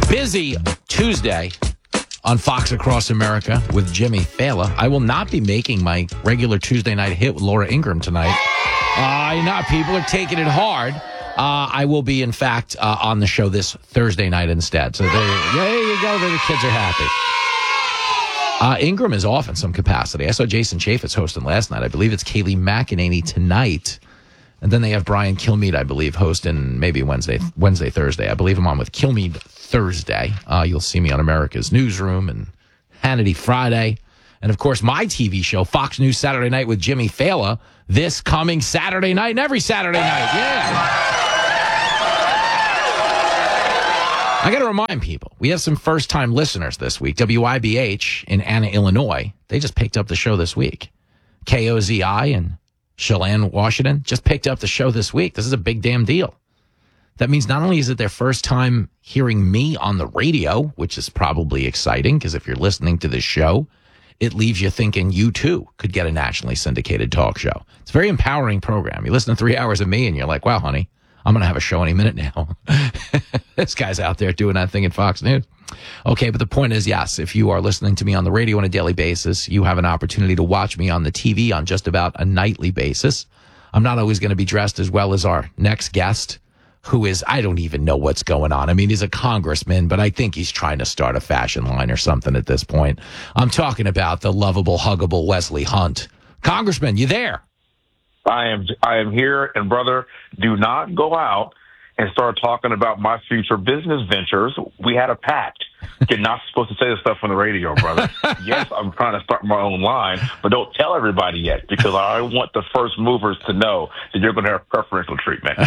busy Tuesday on Fox Across America with Jimmy Fallon. I will not be making my regular Tuesday night hit with Laura Ingraham tonight. People are taking it hard. I will be, in fact, on the show this Thursday night instead. So there you go. The kids are happy. Ingram is off in some capacity. I saw Jason Chaffetz hosting last night. I believe it's Kayleigh McEnany tonight. And then they have Brian Kilmeade, I believe, hosting maybe Wednesday, Thursday. I believe I'm on with Kilmeade Thursday. You'll see me on America's Newsroom and Hannity Friday. And, of course, my TV show, Fox News Saturday Night with Jimmy Fallon, this coming Saturday night and every Saturday night. Yeah. I got to remind people, we have some first-time listeners this week. WIBH in Anna, Illinois, they just picked up the show this week. KOZI in Chelan, Washington, just picked up the show this week. This is a big damn deal. That means not only is it their first time hearing me on the radio, which is probably exciting, because if you're listening to this show, it leaves you thinking you, too, could get a nationally syndicated talk show. It's a very empowering program. You listen to 3 hours of me, and you're like, wow, honey, I'm going to have a show any minute now. This guy's out there doing that thing at Fox News. Okay, but the point is, yes, if you are listening to me on the radio on a daily basis, you have an opportunity to watch me on the TV on just about a nightly basis. I'm not always going to be dressed as well as our next guest, who is, I don't even know what's going on. I mean, he's a congressman, but I think he's trying to start a fashion line or something at this point. I'm talking about the lovable, huggable Wesley Hunt. Congressman, you there? I am here, and brother, do not go out and start talking about my future business ventures. We had a pact. You're not supposed to say this stuff on the radio, brother. Yes, I'm trying to start my own line, but don't tell everybody yet, because I want the first movers to know that you're going to have preferential treatment.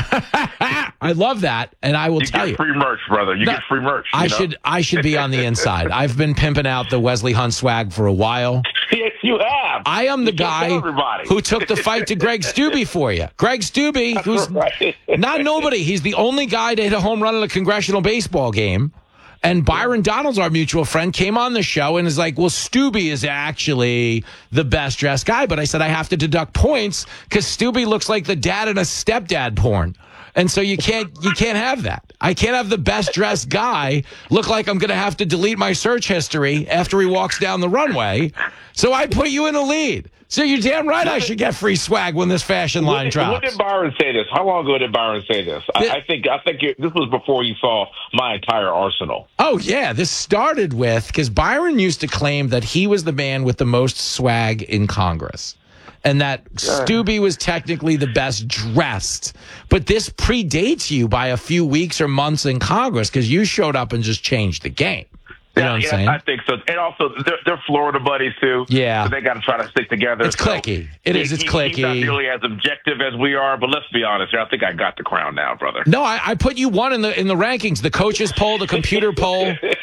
I love that, and I will tell you. You get free merch, brother. You get free merch. I should be on the inside. I've been pimping out the Wesley Hunt swag for a while. Yes, you have. I am the guy who took the fight to Greg Steube for you. Greg Steube, who's not nobody. He's the only guy to hit a home run in a congressional baseball game. And Byron Donalds, our mutual friend, came on the show and is like, well, Steube is actually the best dressed guy. But I said I have to deduct points because Steube looks like the dad in a stepdad porn. And so you can't have that. I can't have the best dressed guy look like I'm going to have to delete my search history after he walks down the runway. So I put you in the lead. So you're damn right I should get free swag when this fashion line drops. When did Byron say this? How long ago did Byron say this? I think this was before you saw my entire arsenal. Oh, yeah. This started with, because Byron used to claim that he was the man with the most swag in Congress. And that Steube was technically the best dressed. But this predates you by a few weeks or months in Congress, because you showed up and just changed the game. You know what I'm saying? I think so. And also, they're Florida buddies, too. Yeah. So they got to try to stick together. It's clicky. It's clicky. He's not nearly as objective as we are, but let's be honest. I think I got the crown now, brother. No, I put you one in the rankings, the coaches poll, the computer poll.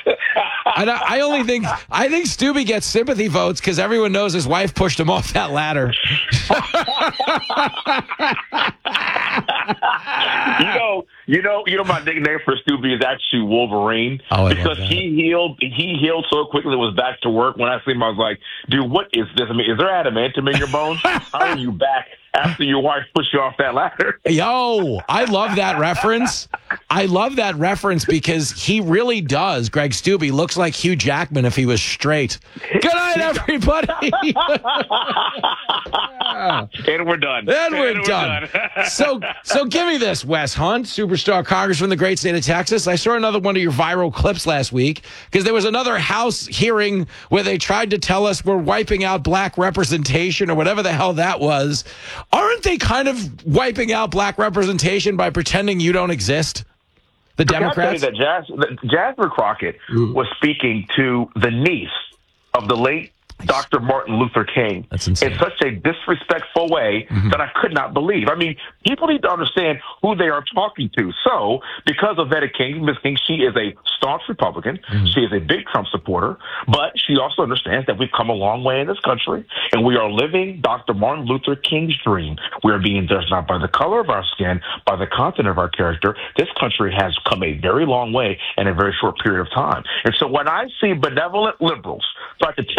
And I think Steube gets sympathy votes because everyone knows his wife pushed him off that ladder. You know, my nickname for Steube is actually Wolverine, because he healed so quickly and was back to work. When I see him, I was like, dude, what is this? I mean, is there adamantium in your bones? How are you back after your wife pushed you off that ladder? Yo, I love that reference. I love that reference because he really does. Greg Steube looks like Hugh Jackman if he was straight. Good night, everybody. And we're done. So give me this, Wes Hunt, superstar congressman from the great state of Texas. I saw another one of your viral clips last week because there was another House hearing where they tried to tell us we're wiping out black representation or whatever the hell that was. Aren't they kind of wiping out black representation by pretending you don't exist? The Democrats? I that Jasmine Crockett was speaking to the niece of the late Dr. Martin Luther King in such a disrespectful way that I could not believe. I mean, people need to understand who they are talking to. So, because of Vetta King, Ms. King, she is a staunch Republican. She is a big Trump supporter, but she also understands that we've come a long way in this country, and we are living Dr. Martin Luther King's dream. We are being judged not by the color of our skin, by the content of our character. This country has come a very long way in a very short period of time. And so when I see benevolent liberals try to tell me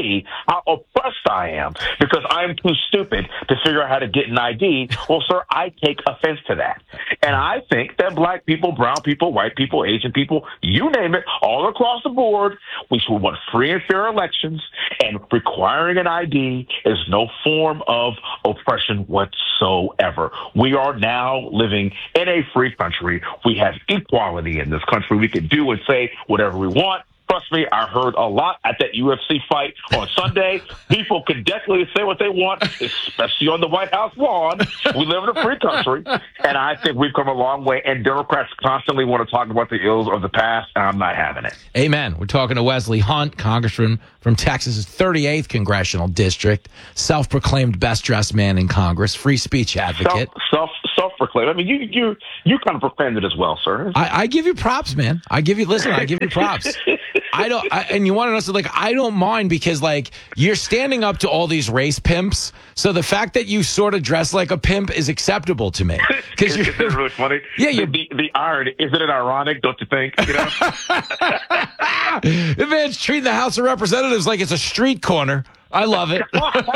me how oppressed I am because I'm too stupid to figure out how to get an ID. Well, sir, I take offense to that. And I think that black people, brown people, white people, Asian people, you name it, all across the board, we should want free and fair elections, and requiring an ID is no form of oppression whatsoever. We are now living in a free country. We have equality in this country. We can do and say whatever we want. Trust me, I heard a lot at that UFC fight on Sunday. People can definitely say what they want, especially on the White House lawn. We live in a free country, and I think we've come a long way. And Democrats constantly want to talk about the ills of the past, and I'm not having it. Amen. We're talking to Wesley Hunt, congressman from Texas's 38th congressional district, self-proclaimed best-dressed man in Congress, free speech advocate. Self-proclaimed. I mean, you kind of proclaimed it as well, sir. I give you props, man. I give you props. And you want to know something? Like, I don't mind because, like, you're standing up to all these race pimps. So the fact that you sort of dress like a pimp is acceptable to me. Because you're really funny. Yeah, the irony, isn't it ironic? Don't you think? You know, the man's treating the House of Representatives like it's a street corner. I love it.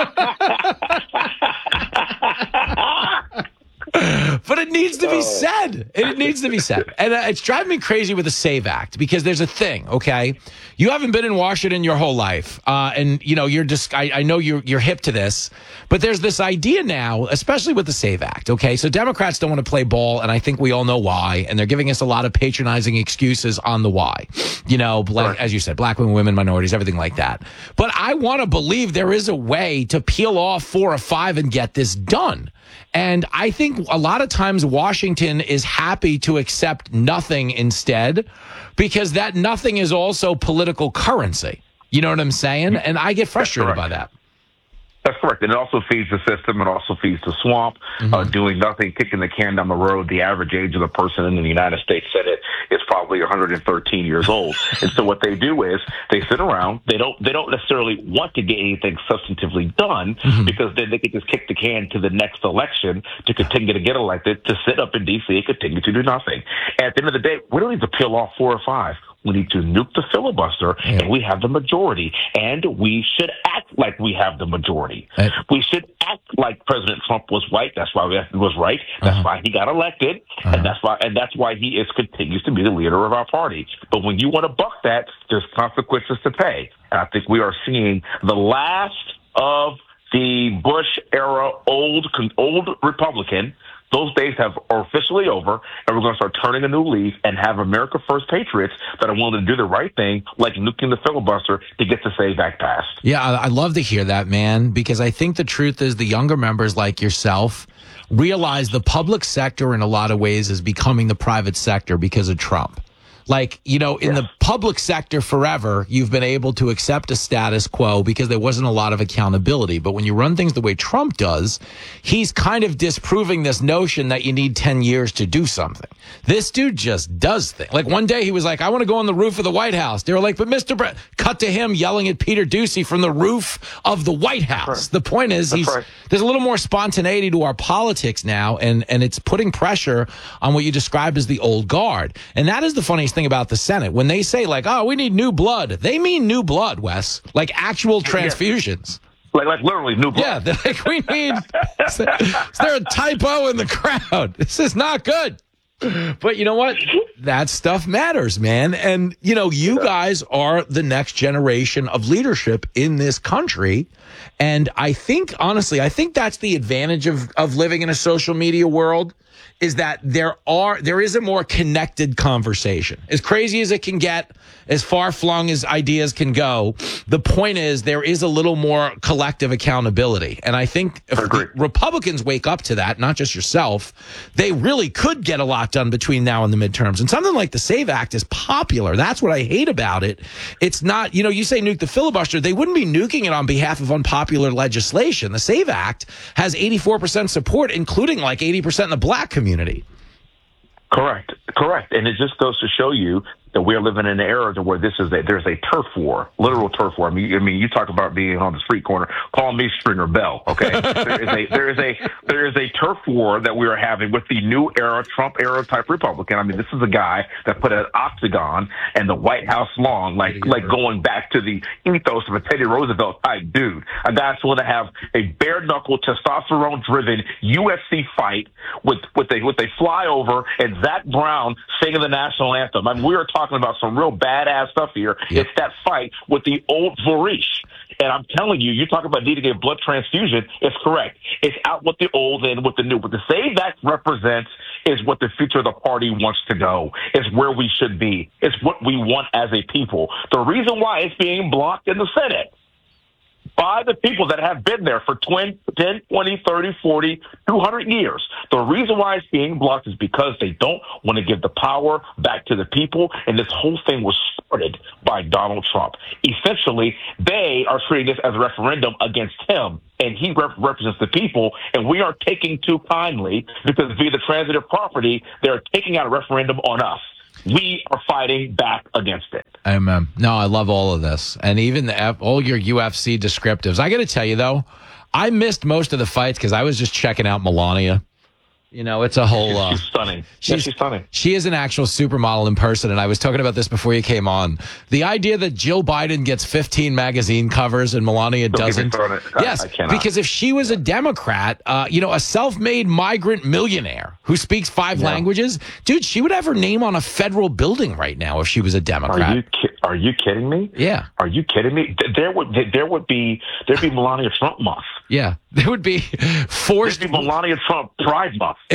But it needs to be said. It needs to be said. And it's driving me crazy with the SAVE Act because there's a thing, okay? You haven't been in Washington your whole life. And, you know, you're just, I know you're hip to this. But there's this idea now, especially with the SAVE Act, okay? So Democrats don't want to play ball, and I think we all know why. And they're giving us a lot of patronizing excuses on the why. You know, as you said, black women, minorities, everything like that. But I want to believe there is a way to peel off 4 or 5 and get this done. And I think a lot of times Washington is happy to accept nothing instead because that nothing is also political currency. You know what I'm saying? And I get frustrated by that. That's correct. And it also feeds the system. It also feeds the swamp. Doing nothing, kicking the can down the road. The average age of the person in the United States Senate is probably 113 years old. And so what they do is they sit around. They don't necessarily want to get anything substantively done because then they can just kick the can to the next election to continue to get elected, to sit up in D.C. and continue to do nothing. And at the end of the day, we don't need to peel off 4 or 5. We need to nuke the filibuster, and we have the majority. And we should act like we have the majority. We should act like President Trump was right. That's why he was right. That's why he got elected, and that's why he continues to be the leader of our party. But when you want to buck that, there's consequences to pay. And I think we are seeing the last of the Bush era old Republican. Those days are officially over, and we're going to start turning a new leaf and have America First patriots that are willing to do the right thing, like nuking the filibuster to get the SAVE Act passed. Yeah, I love to hear that, man, because I think the truth is the younger members like yourself realize the public sector in a lot of ways is becoming the private sector because of Trump. Like, you know, in the public sector forever, you've been able to accept a status quo because there wasn't a lot of accountability. But when you run things the way Trump does, he's kind of disproving this notion that you need 10 years to do something. This dude just does things. Like one day he was like, I want to go on the roof of the White House. They were like, but Mr. Brett, cut to him yelling at Peter Doocy from the roof of the White House. The point is, there's a little more spontaneity to our politics now, and it's putting pressure on what you described as the old guard. And that is the funniest thing about the Senate. When they say, like, oh, we need new blood, they mean new blood, Wes. Like actual transfusions. Like literally new blood. Yeah, they're like, we need... Is there a typo in the crowd? This is not good. But you know what? That stuff matters, man. And, you know, you guys are the next generation of leadership in this country. And I think, honestly, that's the advantage of living in a social media world, is that there is a more connected conversation. As crazy as it can get, as far-flung as ideas can go, the point is there is a little more collective accountability. And I think if Republicans wake up to that, not just yourself, they really could get a lot done between now and the midterms. And something like the SAVE Act is popular. That's what I hate about it. It's not, you know, you say nuke the filibuster. They wouldn't be nuking it on behalf of unpopular legislation. The SAVE Act has 84% support, including like 80% in the black community. Correct. And it just goes to show you that we're living in an era to where there's a turf war, literal turf war. I mean, you talk about being on the street corner. Call me Stringer Bell, okay? there is a turf war that we are having with the new era, Trump era type Republican. I mean, this is a guy that put an octagon and the White House lawn, like going back to the ethos of a Teddy Roosevelt type dude. A guy that's willing to have a bare knuckle, testosterone driven UFC fight with a flyover and Zach Brown singing the national anthem. I mean, we are talking about some real badass stuff here. Yep. It's that fight with the old Varish. And I'm telling you, you talk about needing a blood transfusion, it's correct. It's out with the old and with the new. What the SAVE Act represents is what the future of the party wants to go. It's where we should be. It's what we want as a people. The reason why it's being blocked in the Senate by the people that have been there for 10, 20, 30, 40, 200 years. The reason why it's being blocked is because they don't want to give the power back to the people, and this whole thing was started by Donald Trump. Essentially, they are treating this as a referendum against him, and he represents the people, and we are taking too kindly because via the transitive property, they're taking out a referendum on us. We are fighting back against it. Amen. No, I love all of this. And even all your UFC descriptives. I got to tell you, though, I missed most of the fights because I was just checking out Melania. You know, it's a whole... she's stunning. She's stunning. She is an actual supermodel in person, and I was talking about this before you came on. The idea that Jill Biden gets 15 magazine covers and Melania doesn't... Yes, because if she was a Democrat, a self-made migrant millionaire who speaks 5 languages, dude, she would have her name on a federal building right now if she was a Democrat. Are you kidding me? Yeah. Are you kidding me? There'd be Melania Trump month. Yeah, there would be forced... There'd be Melania Trump Pride month. They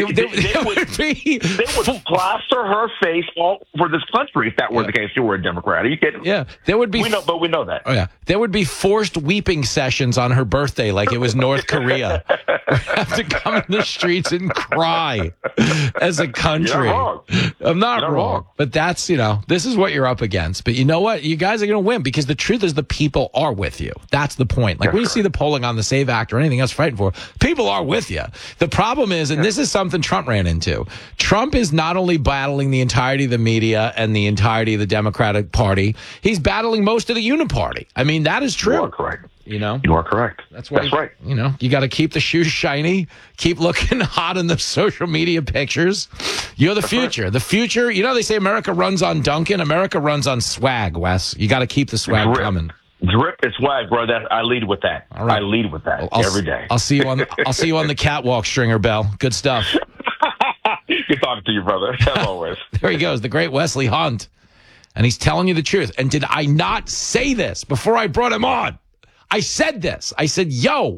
would plaster her face all over this country if that were the case. You were a Democrat. Are you kidding? Yeah, there would be. We know that. Oh yeah, there would be forced weeping sessions on her birthday, like it was North Korea. We have to come in the streets and cry as a country. You're not wrong. I'm not wrong, but that's this is what you're up against. But you know what? You guys are going to win because the truth is the people are with you. That's the point. Like when you see the polling on the SAVE Act or anything else fighting for, people are with you. The problem is, and this is something Trump ran into. Trump is not only battling the entirety of the media and the entirety of the Democratic Party, he's battling most of the Uniparty. I mean, that is true. You are correct. You are correct. That's right. You got to keep the shoes shiny, keep looking hot in the social media pictures. You're the future. Right. The future, they say America runs on Duncan. America runs on swag, Wes. You got to keep the swag coming. Drip and swag, bro. I lead with that. All right. I lead with that every day. I'll see you on the catwalk, Stringer Bell. Good stuff. Good talking to you, brother. As always. There he goes, the great Wesley Hunt. And he's telling you the truth. And did I not say this before I brought him on? I said this. I said,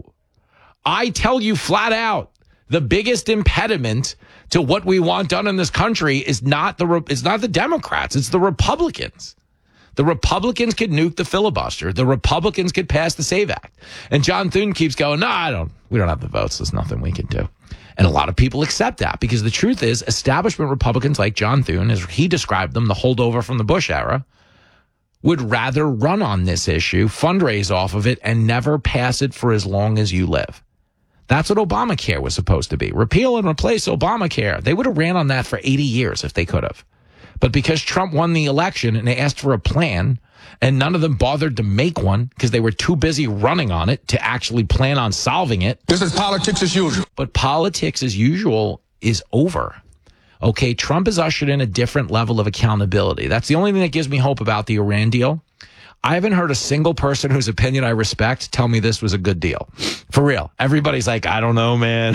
I tell you flat out, the biggest impediment to what we want done in this country is not the Democrats. It's the Republicans. The Republicans could nuke the filibuster. The Republicans could pass the SAVE Act. And John Thune keeps going, we don't have the votes. There's nothing we can do. And a lot of people accept that because the truth is establishment Republicans like John Thune, as he described them, the holdover from the Bush era, would rather run on this issue, fundraise off of it, and never pass it for as long as you live. That's what Obamacare was supposed to be. Repeal and replace Obamacare. They would have ran on that for 80 years if they could have. But because Trump won the election and they asked for a plan, and none of them bothered to make one because they were too busy running on it to actually plan on solving it. This is politics as usual. But politics as usual is over. Okay, Trump has ushered in a different level of accountability. That's the only thing that gives me hope about the Iran deal. I haven't heard a single person whose opinion I respect tell me this was a good deal. For real. Everybody's like, I don't know, man.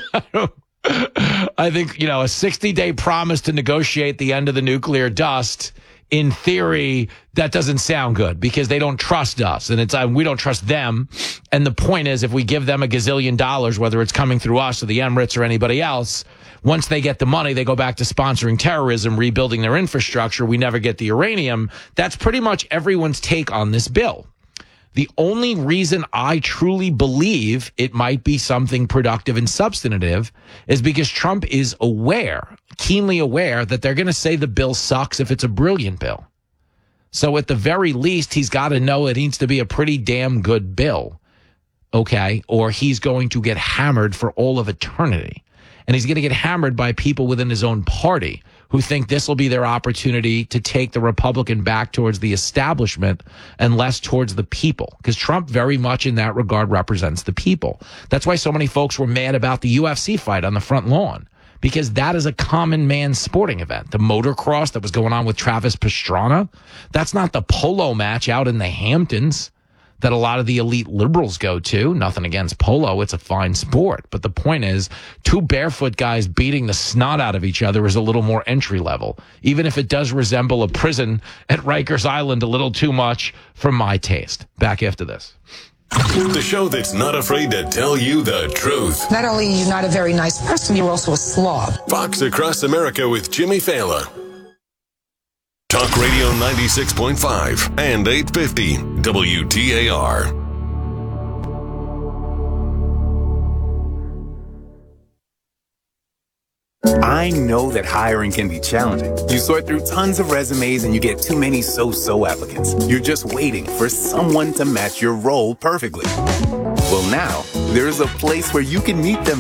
I think, a 60-day promise to negotiate the end of the nuclear dust, in theory, that doesn't sound good because they don't trust us and we don't trust them. And the point is, if we give them $1 gazillion, whether it's coming through us or the Emirates or anybody else, once they get the money, they go back to sponsoring terrorism, rebuilding their infrastructure. We never get the uranium. That's pretty much everyone's take on this bill. The only reason I truly believe it might be something productive and substantive is because Trump is keenly aware, that they're going to say the bill sucks if it's a brilliant bill. So at the very least, he's got to know it needs to be a pretty damn good bill, okay? Or he's going to get hammered for all of eternity. And he's going to get hammered by people within his own party who think this will be their opportunity to take the Republican back towards the establishment and less towards the people. Because Trump very much in that regard represents the people. That's why so many folks were mad about the UFC fight on the front lawn, because that is a common man sporting event. The motocross that was going on with Travis Pastrana, that's not the polo match out in the Hamptons that a lot of the elite liberals go to. Nothing against polo. It's a fine sport. But the point is, two barefoot guys beating the snot out of each other is a little more entry level, even if it does resemble a prison at Rikers Island a little too much for my taste. Back after this. The show that's not afraid to tell you the truth. Not only are you not a very nice person, you're also a slob. Fox Across America with Jimmy Fallon. Talk Radio 96.5 and 850 WTAR. I know that hiring can be challenging. You sort through tons of resumes and you get too many so-so applicants. You're just waiting for someone to match your role perfectly. Well, now, there's a place where you can meet them